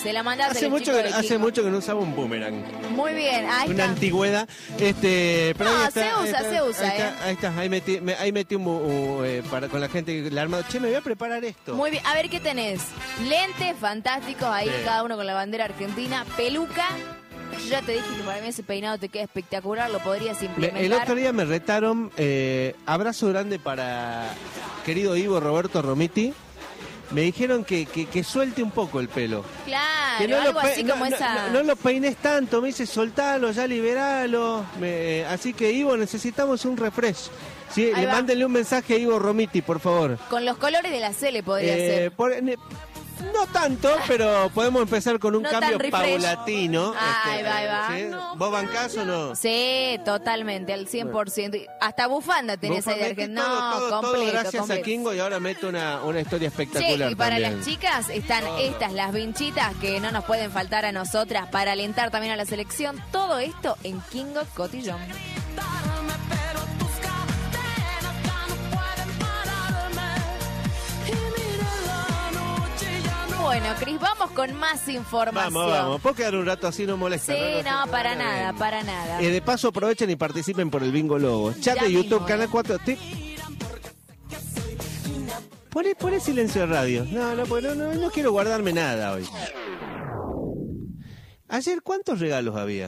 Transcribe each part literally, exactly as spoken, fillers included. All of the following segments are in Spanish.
Se la mandaste Hace, al mucho chico que, de hace Kingo. mucho que no usaba un boomerang. Muy bien, ahí Una está. antigüedad. Este, pero No, ahí está, se usa, ahí está, se usa, ahí eh. Está, ahí está, ahí metí, me, ahí metí un, un, eh, para, con la gente que la armado. Che, me voy a preparar esto. Muy bien, a ver qué tenés. Lentes fantásticos, ahí Sí. cada uno con la bandera argentina. Peluca. Yo ya te dije que para mí ese peinado te queda espectacular, lo podrías Me- implementar. el otro día me retaron, eh, abrazo grande para querido Ivo Roberto Romiti. Me dijeron que, que, que suelte un poco el pelo. Claro, Que no algo lo pe- así no, como no, esa... no, no lo peines tanto, me dice soltalo, ya liberalo. Me- así que Ivo, necesitamos un refresh. Sí, Ahí le va. mándenle un mensaje a Ivo Romiti, por favor. Con los colores de la Cele podría Eh, ser. por- ne- no tanto, pero podemos empezar con un No cambio tan refresh. paulatino. Ahí va, ahí va. ¿sí? No, ¿Vos bancás o no? Sí, totalmente, al cien por ciento. Hasta bufanda tenés ahí de Metí Argentina. todo, No, todo, todo completo, gracias completo. a Kingo y ahora meto una, una historia Sí, espectacular y para también. las chicas están Todo. estas, las vinchitas que no nos pueden faltar a nosotras para alentar también a la selección. Todo esto en Kingo Cotillón. Pero tus cadenas ya no pueden pararme. Y mira la noche ya no. Bueno, Cris, vamos con más información. Vamos, vamos. ¿Puedo quedar un rato así? No molesta. Sí, no, no para nada, para nada. Eh, de paso aprovechen y participen por el Bingo Lobo. Chat Ya de YouTube, mismo, Canal eh. cuatro. Te... Poné, poné silencio de radio. No, no, porque no, no, no quiero guardarme nada hoy. Ayer, ¿cuántos regalos había?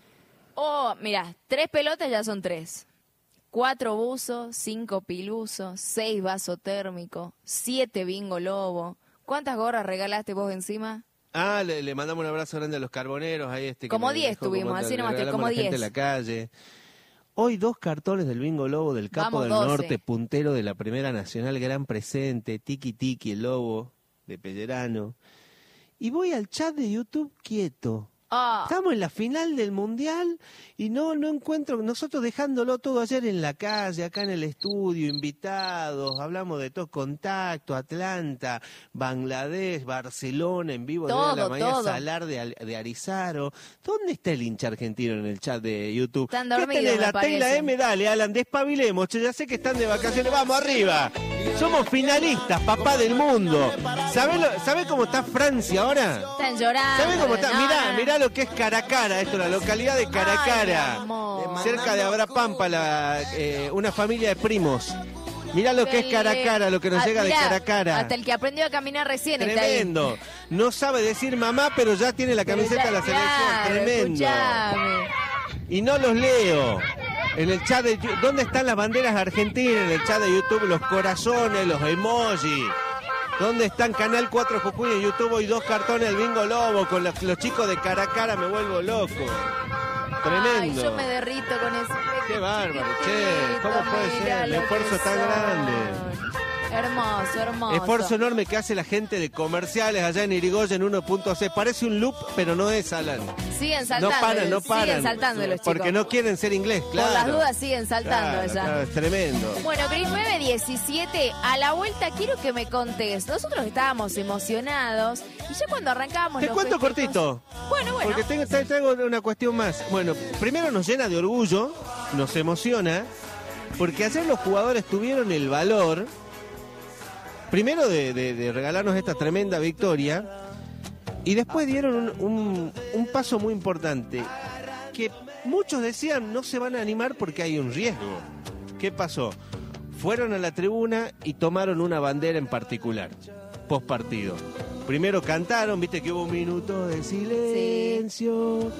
Oh, mira, tres pelotas ya son tres. Cuatro buzos, cinco pilusos, seis vasos térmicos, siete bingo lobo. ¿Cuántas gorras regalaste vos encima? Ah, le, le mandamos un abrazo grande a los carboneros. Ahí este que Como me diez dejó, tuvimos, como así le nomás, regalamos como a la gente diez. en la calle. Hoy dos cartones del Bingo Lobo del Capo Vamos, del doce. Norte, puntero de la Primera Nacional, gran presente, Tiki Tiki, el Lobo de Pellerano. Y voy al chat de YouTube quieto. Ah, Estamos en la final del Mundial y no, no encuentro, nosotros dejándolo todo ayer en la calle, acá en el estudio, invitados, hablamos de todo, Contacto, Atlanta, Bangladesh, Barcelona, en vivo Todo, de la mañana, todo. Salar de, Al- de Arizaro. ¿Dónde está el hincha argentino en el chat de YouTube? Están ¿Qué dormidos, tenés, me la T y la parece. M? Dale, Alan, despabilemos, che, ya sé que están de vacaciones, vamos arriba. Somos finalistas, papá del mundo. ¿Sabés, lo- ¿sabés cómo está Francia ahora? están llorando. ¿Sabes cómo está? No, mirá, no, no. mirá lo que es Caracara, esto, la localidad de Ay, Caracara. mi amor. Cerca de Abrapampa, la, eh, una familia de primos. Mirá lo que es Qué Caracara, lo que nos Ah, llega de mirá, Caracara. Hasta el que aprendió a caminar recién está ahí. Tremendo. No sabe decir mamá, pero ya tiene la camiseta de la selección. Claro, Tremendo. escuchame. Y no los leo. En el chat de Yu- ¿dónde están las banderas argentinas? En el chat de YouTube, los corazones, los emojis. ¿Dónde están Canal cuatro Jujuy en YouTube? Hoy dos cartones del Bingo Lobo con los, los chicos de Caracara, me vuelvo loco. Tremendo. Ay, yo me derrito con eso. Qué bárbaro, che. ¿Cómo puede ser? El esfuerzo tan grande. Hermoso, hermoso. Esfuerzo enorme que hace la gente de comerciales allá en Irigoyen uno punto ce. Parece un loop, pero no es, Alan. Siguen No saltando. paran, no paran. Siguen saltando los chicos. Porque no quieren ser inglés, claro. Por las dudas siguen saltando Claro, allá. claro, es tremendo. Bueno, Cris, nueve diecisiete, a la vuelta quiero que me contés. Nosotros estábamos emocionados y ya cuando arrancábamos Te los cuento festejos- cortito. Bueno, bueno. Porque tengo, tra- traigo una cuestión más. Bueno, primero nos llena de orgullo, nos emociona, porque ayer los jugadores tuvieron el valor, primero de, de- de regalarnos esta tremenda victoria, y después dieron un, un- un paso muy importante, que muchos decían no se van a animar porque hay un riesgo. ¿Qué pasó? Fueron a la tribuna y tomaron una bandera en particular, post partido. Primero cantaron, viste que hubo un minuto de silencio.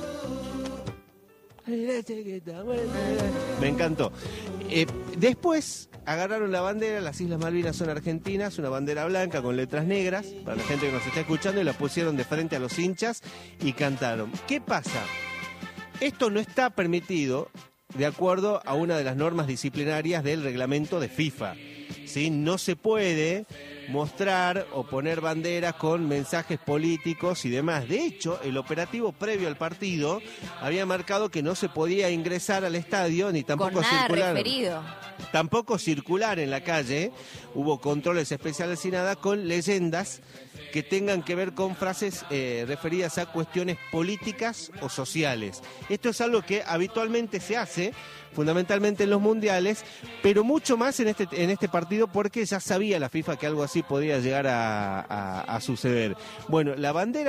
Me encantó. Eh, después agarraron la bandera, las Islas Malvinas son argentinas, una bandera blanca con letras negras, para la gente que nos está escuchando, y la pusieron de frente a los hinchas y cantaron. ¿Qué pasa? Esto no está permitido de acuerdo a una de las normas disciplinarias del reglamento de FIFA. ¿Sí? No se puede mostrar o poner banderas con mensajes políticos y demás. De hecho, el operativo previo al partido había marcado que no se podía ingresar al estadio ni tampoco con nada circular. referido. Tampoco circular en la calle. Hubo controles especiales y nada con leyendas que tengan que ver con frases eh, referidas a cuestiones políticas o sociales. Esto es algo que habitualmente se hace, fundamentalmente en los mundiales, pero mucho más en este, en este partido porque ya sabía la FIFA que algo así podía llegar a, a, a suceder. Bueno, la bandera